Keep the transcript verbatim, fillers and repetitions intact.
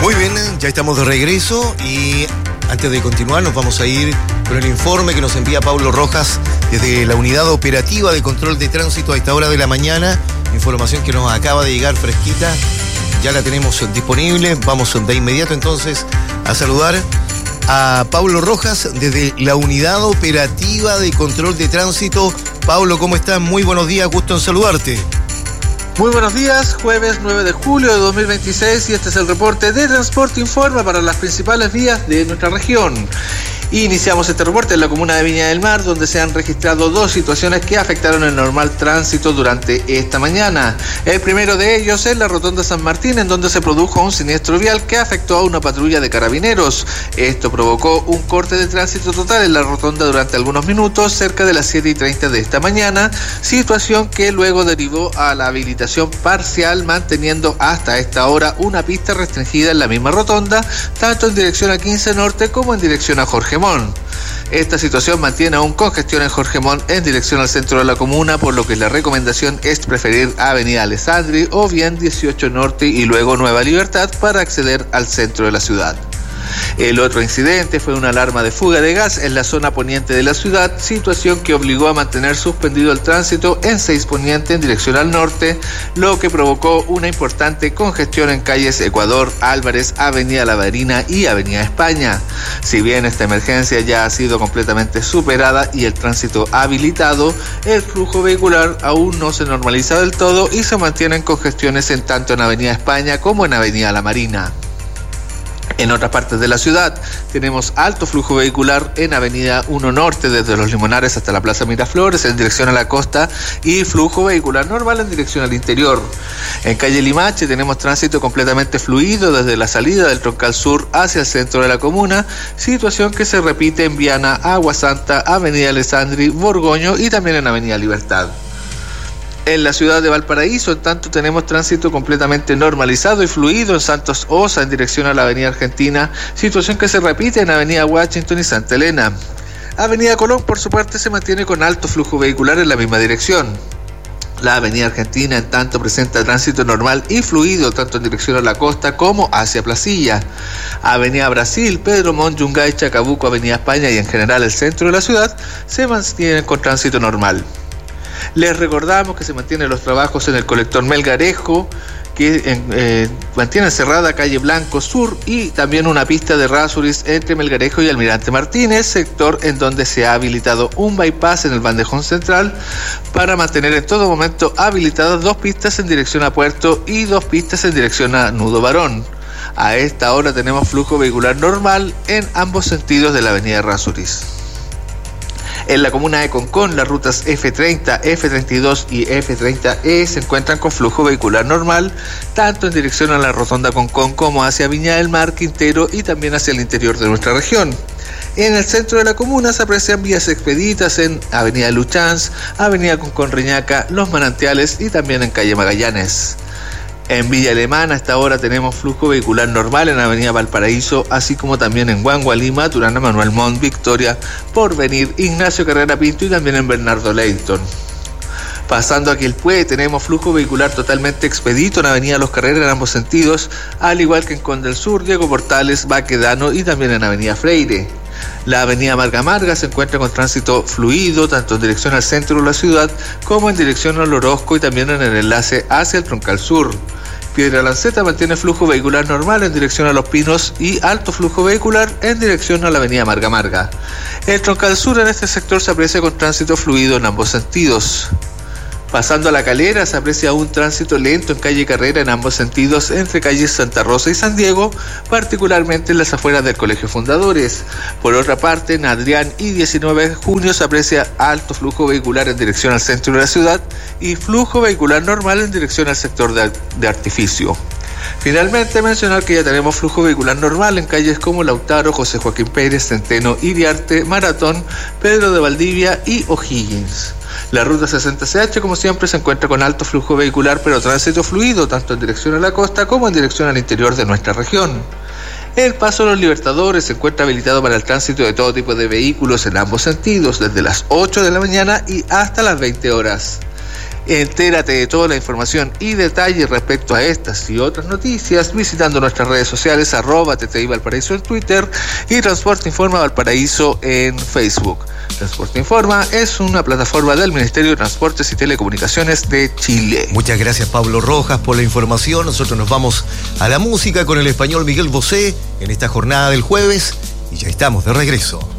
Muy bien, ya estamos de regreso y antes de continuar nos vamos a ir con el informe que nos envía Pablo Rojas desde la Unidad Operativa de Control de Tránsito a esta hora de la mañana. Información que nos acaba de llegar fresquita, ya la tenemos disponible. Vamos de inmediato entonces a saludar a Pablo Rojas desde la Unidad Operativa de Control de Tránsito. Pablo, ¿cómo estás? Muy buenos días, gusto en saludarte. Muy buenos días, jueves nueve de julio de dos mil veintiséis y este es el reporte de Transporte Informa para las principales vías de nuestra región. Iniciamos este reporte en la comuna de Viña del Mar, donde se han registrado dos situaciones que afectaron el normal tránsito durante esta mañana. El primero de ellos es la rotonda San Martín, en donde se produjo un siniestro vial que afectó a una patrulla de carabineros. Esto provocó un corte de tránsito total en la rotonda durante algunos minutos, cerca de las siete y treinta de esta mañana, situación que luego derivó a la habilitación parcial, manteniendo hasta esta hora una pista restringida en la misma rotonda, tanto en dirección a quince Norte como en dirección a Jorge Mon. Esta situación mantiene aún congestión en Jorge Mon en dirección al centro de la comuna, por lo que la recomendación es preferir Avenida Alessandri o bien dieciocho Norte y luego Nueva Libertad para acceder al centro de la ciudad. El otro incidente fue una alarma de fuga de gas en la zona poniente de la ciudad, situación que obligó a mantener suspendido el tránsito en seis Poniente en dirección al norte, lo que provocó una importante congestión en calles Ecuador, Álvarez, Avenida La Marina y Avenida España. Si bien esta emergencia ya ha sido completamente superada y el tránsito habilitado, el flujo vehicular aún no se normaliza del todo y se mantienen congestiones en tanto en Avenida España como en Avenida La Marina. En otras partes de la ciudad tenemos alto flujo vehicular en Avenida uno Norte desde Los Limonares hasta la Plaza Miraflores en dirección a la costa y flujo vehicular normal en dirección al interior. En calle Limache tenemos tránsito completamente fluido desde la salida del Troncal Sur hacia el centro de la comuna, situación que se repite en Viana, Agua Santa, Avenida Alessandri, Borgoño y también en Avenida Libertad. En la ciudad de Valparaíso, en tanto, tenemos tránsito completamente normalizado y fluido en Santos Osa en dirección a la Avenida Argentina, situación que se repite en Avenida Washington y Santa Elena. Avenida Colón, por su parte, se mantiene con alto flujo vehicular en la misma dirección. La Avenida Argentina, en tanto, presenta tránsito normal y fluido tanto en dirección a la costa como hacia Placilla. Avenida Brasil, Pedro Montt, Yungay, Chacabuco, Avenida España y en general el centro de la ciudad se mantienen con tránsito normal. Les recordamos que se mantienen los trabajos en el colector Melgarejo, que eh, mantienen cerrada calle Blanco Sur y también una pista de rasuris entre Melgarejo y Almirante Martínez, sector en donde se ha habilitado un bypass en el bandejón central para mantener en todo momento habilitadas dos pistas en dirección a Puerto y dos pistas en dirección a Nudo Barón. A esta hora tenemos flujo vehicular normal en ambos sentidos de la avenida Rasuris. En la comuna de Concón, las rutas F treinta, F treinta y dos y F treinta E se encuentran con flujo vehicular normal, tanto en dirección a la rotonda Concón como hacia Viña del Mar, Quintero y también hacia el interior de nuestra región. En el centro de la comuna se aprecian vías expeditas en Avenida Luchans, Avenida Concón Reñaca, Los Manantiales y también en calle Magallanes. En Villa Alemana hasta ahora tenemos flujo vehicular normal en Avenida Valparaíso, así como también en Huangualí, Maturana, Manuel Montt, Victoria, Porvenir, Ignacio Carrera Pinto y también en Bernardo Leyton. Pasando a Quilpué tenemos flujo vehicular totalmente expedito en Avenida Los Carreras en ambos sentidos, al igual que en Conde del Sur, Diego Portales, Baquedano y también en Avenida Freire. La Avenida Marga Marga se encuentra con tránsito fluido tanto en dirección al centro de la ciudad como en dirección al Orozco y también en el enlace hacia el Troncal Sur. Piedra Lanceta mantiene flujo vehicular normal en dirección a Los Pinos y alto flujo vehicular en dirección a la Avenida Marga Marga. El Troncal Sur en este sector se aprecia con tránsito fluido en ambos sentidos. Pasando a La Calera se aprecia un tránsito lento en calle Carrera en ambos sentidos entre calles Santa Rosa y San Diego, particularmente en las afueras del Colegio Fundadores. Por otra parte, en Adrián y diecinueve de junio se aprecia alto flujo vehicular en dirección al centro de la ciudad y flujo vehicular normal en dirección al sector de, de Artificio. Finalmente, mencionar que ya tenemos flujo vehicular normal en calles como Lautaro, José Joaquín Pérez, Centeno, Iriarte, Maratón, Pedro de Valdivia y O'Higgins. La ruta sesenta C H, como siempre, se encuentra con alto flujo vehicular, pero tránsito fluido, tanto en dirección a la costa como en dirección al interior de nuestra región. El Paso de los Libertadores se encuentra habilitado para el tránsito de todo tipo de vehículos en ambos sentidos, desde las ocho de la mañana y hasta las veinte horas. Entérate de toda la información y detalles respecto a estas y otras noticias visitando nuestras redes sociales arroba T T I Valparaíso en Twitter y Transporte Informa Valparaíso en Facebook. Transporte Informa es una plataforma del Ministerio de Transportes y Telecomunicaciones de Chile. Muchas gracias, Pablo Rojas, por la información. Nosotros nos vamos a la música con el español Miguel Bosé en esta jornada del jueves y ya estamos de regreso.